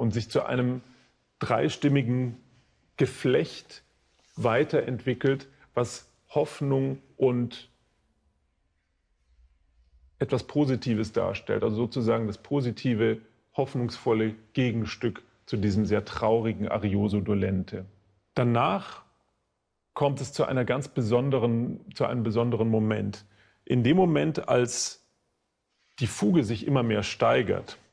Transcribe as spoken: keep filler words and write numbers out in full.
und sich zu einem dreistimmigen Geflecht weiterentwickelt, was Hoffnung und etwas Positives darstellt. Also sozusagen das positive, hoffnungsvolle Gegenstück zu diesem sehr traurigen Arioso dolente. Danach kommt es zu einer ganz besonderen, zu einem besonderen Moment. In dem Moment, als die Fuge sich immer mehr steigert